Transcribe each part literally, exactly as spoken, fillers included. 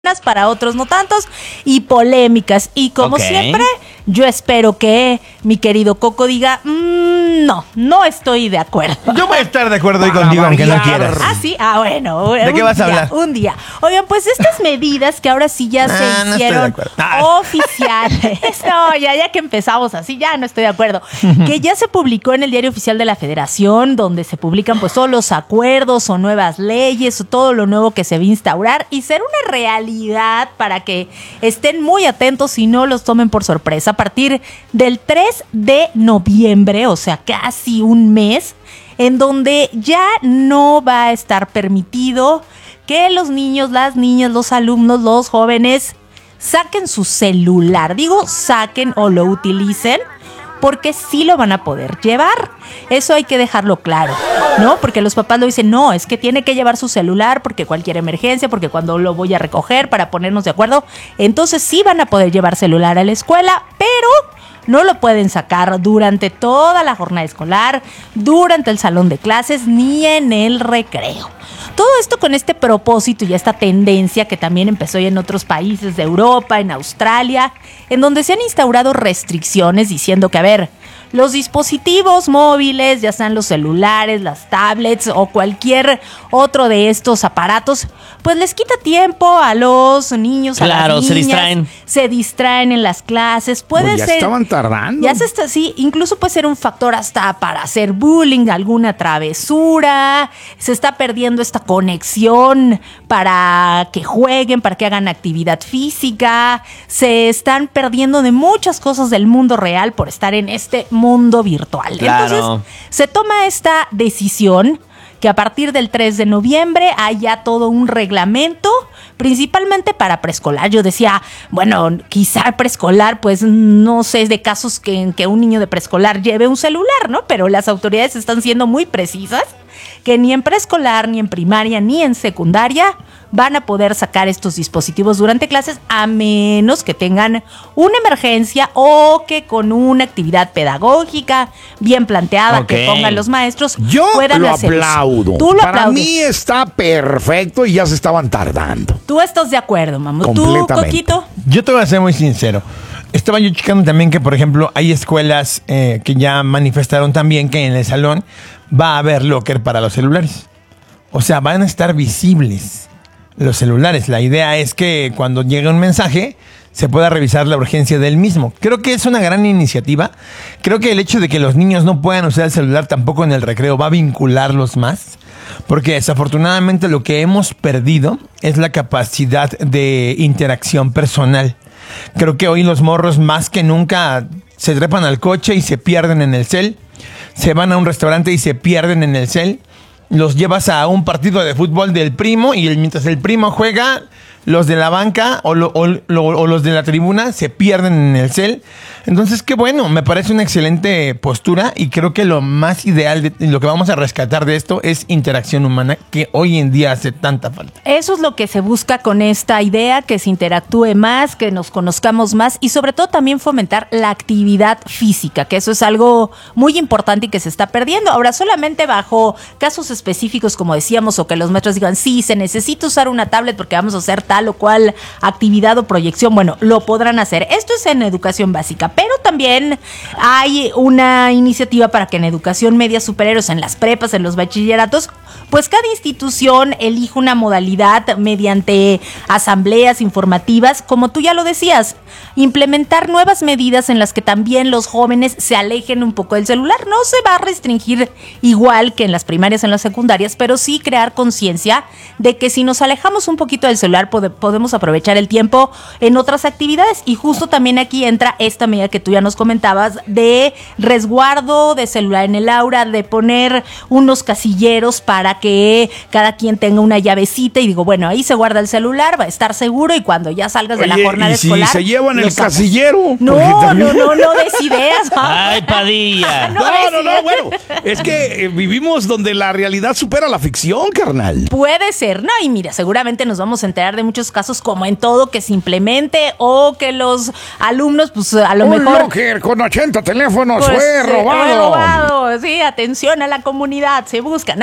para otros no tantos, y polémicas. Y como okay. siempre, yo espero que mi querido Coco diga, mmm, no, no estoy de acuerdo. Yo voy a estar de acuerdo hoy contigo, aunque no quieras. Ah, sí, ah, bueno. ¿De qué vas día, a hablar? Un día. Oigan, pues estas medidas que ahora sí ya se ah, hicieron no oficiales. No, ya, ya que empezamos así, ya no estoy de acuerdo. Que ya se publicó en el Diario Oficial de la Federación, donde se publican pues todos los acuerdos o nuevas leyes o todo lo nuevo que se va a instaurar y ser una realidad para que estén muy atentos y no los tomen por sorpresa. A partir del tres de noviembre, o sea, casi un mes, en donde ya no va a estar permitido que los niños, las niñas, los alumnos, los jóvenes saquen su celular. Digo, saquen o lo utilicen, porque sí lo van a poder llevar. Eso hay que dejarlo claro, ¿no? Porque los papás lo dicen, no, es que tiene que llevar su celular porque cualquier emergencia, porque cuando lo voy a recoger para ponernos de acuerdo. Entonces sí van a poder llevar celular a la escuela, pero no lo pueden sacar durante toda la jornada escolar, durante el salón de clases, ni en el recreo. Todo esto con este propósito y esta tendencia que también empezó ya en otros países de Europa, en Australia, en donde se han instaurado restricciones diciendo que, a ver, los dispositivos móviles, ya sean los celulares, las tablets o cualquier otro de estos aparatos, pues les quita tiempo a los niños, claro, a las niñas. se distraen. Se distraen en las clases. Puede pues ya ser. estaban tardando. Ya se está, sí, incluso puede ser un factor hasta para hacer bullying, alguna travesura. Se está perdiendo esta conexión para que jueguen, para que hagan actividad física. Se están perdiendo de muchas cosas del mundo real por estar en este mundo virtual. Claro. Entonces, se toma esta decisión que a partir del tres de noviembre haya todo un reglamento, principalmente para preescolar. Yo decía, bueno, quizá preescolar, pues no sé de casos que, en que un niño de preescolar lleve un celular, ¿no? Pero las autoridades están siendo muy precisas que ni en preescolar, ni en primaria, ni en secundaria van a poder sacar estos dispositivos durante clases, a menos que tengan una emergencia o que con una actividad pedagógica bien planteada, okay, que pongan los maestros, yo puedan lo hacer aplaudo. Eso. Tú lo Para aplaudes. mí está perfecto y ya se estaban tardando. Tú estás de acuerdo, mamá. ¿Tú, Coquito? Yo te voy a ser muy sincero. Estaba yo checando también que, por ejemplo, hay escuelas eh, que ya manifestaron también que en el salón va a haber locker para los celulares. O sea, van a estar visibles los celulares. La idea es que cuando llegue un mensaje se pueda revisar la urgencia del mismo. Creo que es una gran iniciativa. Creo que el hecho de que los niños no puedan usar el celular tampoco en el recreo va a vincularlos más. Porque desafortunadamente lo que hemos perdido es la capacidad de interacción personal. Creo que hoy los morros más que nunca se trepan al coche y se pierden en el cel. Se van a un restaurante y se pierden en el cel. Los llevas a un partido de fútbol del primo y mientras el primo juega, los de la banca o, lo, o, lo, o los de la tribuna se pierden en el cel. Entonces, qué bueno, me parece una excelente postura y creo que lo más ideal, de, lo que vamos a rescatar de esto es interacción humana, que hoy en día hace tanta falta. Eso es lo que se busca con esta idea, que se interactúe más, que nos conozcamos más y sobre todo también fomentar la actividad física, que eso es algo muy importante y que se está perdiendo. Ahora, solamente bajo casos específicos, como decíamos, o que los maestros digan, sí, se necesita usar una tablet porque vamos a hacer tal o cual actividad o proyección, bueno, lo podrán hacer. Esto es en educación básica, pero también hay una iniciativa para que en educación media superior, en las prepas, en los bachilleratos, pues cada institución elija una modalidad mediante asambleas informativas, como tú ya lo decías, implementar nuevas medidas en las que también los jóvenes se alejen un poco del celular. No se va a restringir igual que en las primarias, en las secundarias, pero sí crear conciencia de que si nos alejamos un poquito del celular podemos aprovechar el tiempo en otras actividades. Y justo también aquí entra esta medida que tú ya nos comentabas de resguardo de celular en el aula, de poner unos casilleros para que cada quien tenga una llavecita y digo, bueno, ahí se guarda el celular, va a estar seguro y cuando ya salgas de Oye, la jornada ¿y si escolar se llevan el sacas. casillero? No, también... no, no, no des ideas. Ay, Padilla. No, no, no, no, bueno, es que eh, vivimos donde la realidad supera la ficción, carnal. Puede ser, ¿no? Y mira, seguramente nos vamos a enterar de muchos casos como en todo, que se implemente o que los alumnos, pues a lo Un mejor... locker con ochenta teléfonos pues, fue robado. Fue robado, sí, atención a la comunidad, se busca. No, no, espera.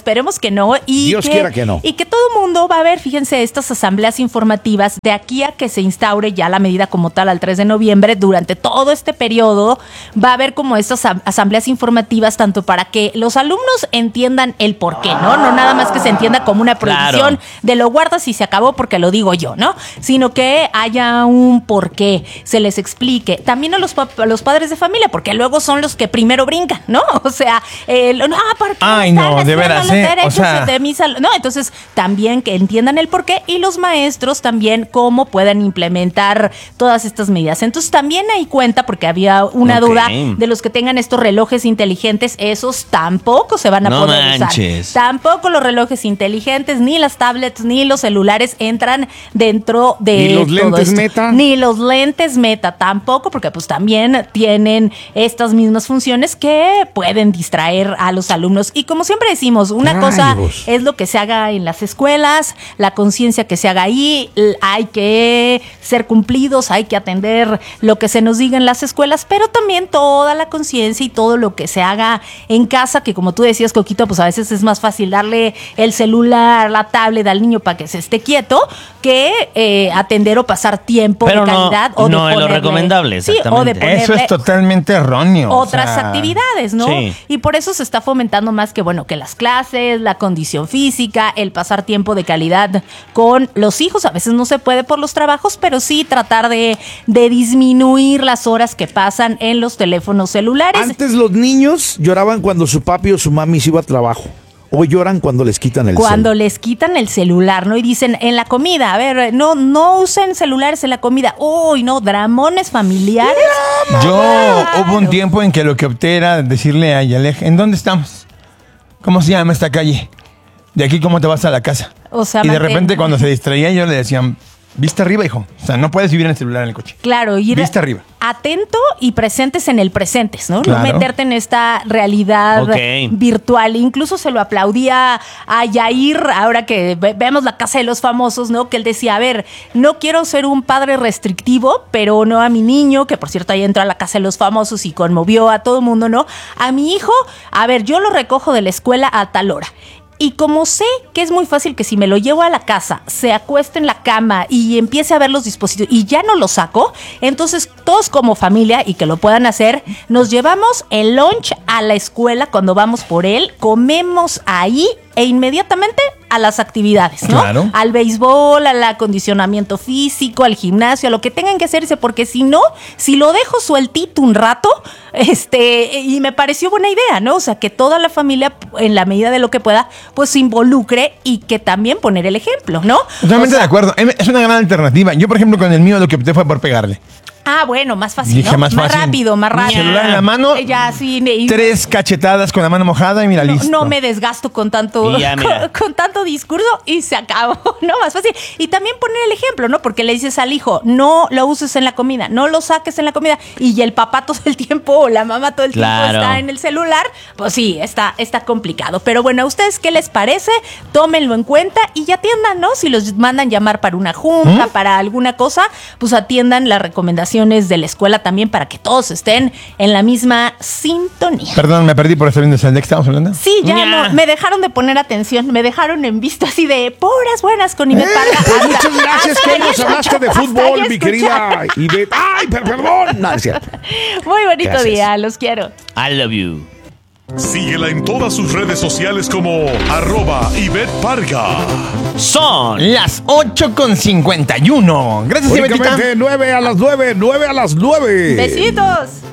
esperemos que no. Y Dios que, quiera que no. Y que todo el mundo va a ver, fíjense, estas asambleas informativas de aquí a que se instaure ya la medida como tal al tres de noviembre. Durante todo este periodo va a haber como estas asambleas informativas, tanto para que los alumnos entiendan el por qué, ¿no? No nada más que se entienda como una prohibición Claro. de lo guardas y se acabó porque lo digo yo, ¿no? Sino que haya un por qué, se les explique. También a los, pa- a los padres de familia, porque luego son los que primero brincan, ¿no? O sea, el, no, ¿por qué Ay, están no, de haciendo veras, los ¿eh? O derechos sea- de mis al- No, entonces también que entiendan el por qué y los maestros también cómo pueden implementar todas estas medidas. Entonces también hay cuenta, porque había una Ok. duda de los que tengan estos relojes inteligentes, esos tampoco se van a No poder manches. usar. Tampoco los relojes inteligentes, ni las tablets, ni los celulares entran dentro de ¿Ni los todo lentes esto. Meta? Ni los lentes Meta tampoco, porque pues también tienen estas mismas funciones que pueden distraer a los alumnos. Y como siempre decimos, una Rayos. cosa es lo que se haga en las escuelas, la conciencia que se haga ahí, l- hay que ser cumplidos, hay que atender lo que se nos diga en las escuelas, pero también toda la conciencia y todo lo que se haga en casa, que como tú decías, Coquito, pues a veces es más fácil darle el celular, la tablet al niño para que se esté quieto, que eh, atender o pasar tiempo Pero de no- calidad. o de no es lo ponerle- recomendable, Sí, o de exactamente. ponerle Eso es totalmente erróneo. o otras sea, actividades, ¿no? Sí. Y por eso se está fomentando más que, bueno, que las clases, la condición física, el pasar tiempo de calidad con los hijos. A veces no se puede por los trabajos, pero sí tratar de, de disminuir las horas que pasan en los teléfonos celulares. Antes los niños lloraban cuando su papi o su mami se iba a trabajo. Hoy lloran cuando les quitan el Cuando cel. les quitan el celular, ¿no? Y dicen, en la comida, a ver, no, no usen celulares en la comida. Uy, no, dramones familiares. Yo Claro. hubo un tiempo en que lo que opté era decirle a Yalej, ¿en dónde estamos? ¿Cómo se llama esta calle? De aquí, ¿cómo te vas a la casa? O sea, y de mantén- repente cuando se distraía yo le decía, vista arriba, hijo. O sea, no puedes vivir en el celular en el coche. Claro, ir Vista arriba. atento y presentes en el presentes, ¿no? Claro. No meterte en esta realidad Ok. virtual. Incluso se lo aplaudía a Yair, ahora que ve- vemos La Casa de los Famosos, ¿no? Que él decía, a ver, no quiero ser un padre restrictivo, pero no a mi niño, que por cierto ahí entró a La Casa de los Famosos y conmovió a todo el mundo, ¿no? A mi hijo, a ver, yo lo recojo de la escuela a tal hora. Y como sé que es muy fácil que si me lo llevo a la casa, se acueste en la cama y empiece a ver los dispositivos y ya no lo saco, entonces todos como familia, y que lo puedan hacer, nos llevamos el lunch a la escuela cuando vamos por él, comemos ahí e inmediatamente a las actividades, ¿no? Claro. Al béisbol, al acondicionamiento físico, al gimnasio, a lo que tengan que hacerse, porque si no, si lo dejo sueltito un rato, este, y me pareció buena idea, ¿no? O sea, que toda la familia, en la medida de lo que pueda, pues se involucre y que también poner el ejemplo, ¿no? Totalmente O sea, de acuerdo. Es una gran alternativa. Yo, por ejemplo, con el mío lo que opté fue por pegarle. Ah, bueno, más fácil, Dije, ¿no? más fácil. rápido, más rápido. Celular en la mano, Eh, Ya, sí. y- Tres cachetadas con la mano mojada y mira, No, listo. no me desgasto con tanto, Y ya, mira. con, con tanto discurso y se acabó, ¿no? Más fácil. Y también poner el ejemplo, ¿no? Porque le dices al hijo, no lo uses en la comida, no lo saques en la comida. Y el papá todo el tiempo o la mamá todo el Claro. tiempo está en el celular. Pues sí, está, está complicado. Pero bueno, ¿a ustedes qué les parece? Tómenlo en cuenta y ya atiendan, ¿no? Si los mandan llamar para una junta, para alguna cosa, pues atiendan las recomendaciones de la escuela también para que todos estén en la misma sintonía. Perdón, me perdí por estar viendo ¿de qué estamos hablando? Sí, ya Ya. no, me dejaron de poner atención, me dejaron en visto así de puras buenas con Ivette Parga. Pues Hasta- muchas gracias hasta que ahí nos escucha- hablaste de hasta fútbol, ahí mi escucha. querida Ivette. ¡Ay, per- perdón! No, es cierto. Muy bonito Gracias. día, los quiero. I love you. Síguela en todas sus redes sociales como arroba Ivette Parga. Son Las ocho con cincuenta y uno. Gracias, Ivetita. Únicamente nueve a las nueve, nueve a las nueve. Besitos.